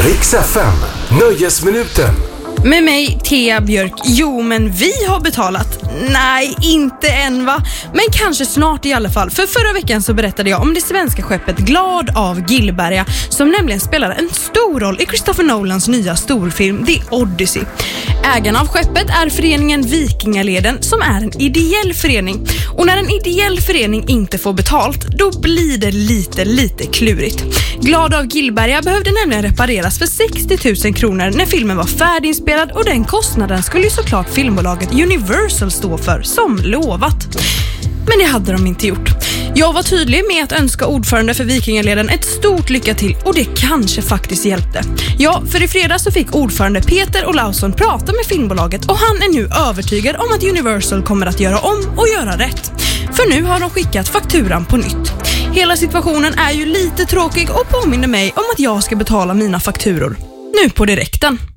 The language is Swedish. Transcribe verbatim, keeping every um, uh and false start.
Riks F M, Nöjesminuten. Med mig, Thea Björk. Jo, men vi har betalat. Nej, inte än va? Men kanske snart i alla fall. För förra veckan så berättade jag om det svenska skeppet Glad av Gillberga, som nämligen spelar en stor roll i Christopher Nolans nya storfilm The Odyssey. Ägarna av skeppet är föreningen Vikingaleden, som är en ideell förening. Och när en ideell förening inte får betalt, då blir det lite, lite klurigt. Glad av Gillberga behövde nämligen repareras för sextio tusen kronor när filmen var färdiginspelad, och den kostnaden skulle ju såklart filmbolaget Universal stå för, som lovat. Men det hade de inte gjort. Jag var tydlig med att önska ordförande för Vikingaleden ett stort lycka till, och det kanske faktiskt hjälpte. Ja, för i fredags så fick ordförande Peter Olausson prata med filmbolaget, och han är nu övertygad om att Universal kommer att göra om och göra rätt. För nu har de skickat fakturan på nytt. Hela situationen är ju lite tråkig och påminner mig om att jag ska betala mina fakturor nu på direkten.